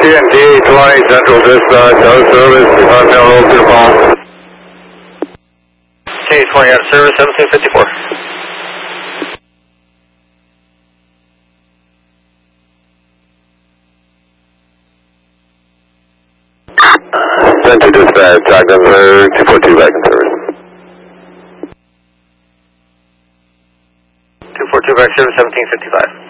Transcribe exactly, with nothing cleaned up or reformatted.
T N T twenty Central Dispatch, out of service, five mile roll to the phone. T twenty out of service, seventeen fifty-four. Central Dispatch, tag number two four two back in service. two four two back service, seventeen fifty-five.